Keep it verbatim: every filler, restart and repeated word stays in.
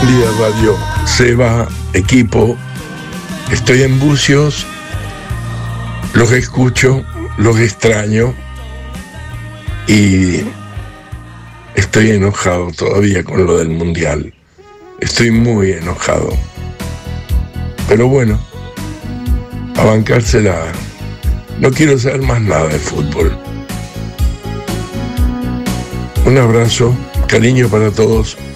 Líder Radio, Seba, equipo, estoy en Bucios, los escucho, los extraño y estoy enojado todavía con lo del Mundial. Estoy muy enojado. Pero bueno, a bancársela. No quiero saber más nada de fútbol. Un abrazo, cariño para todos.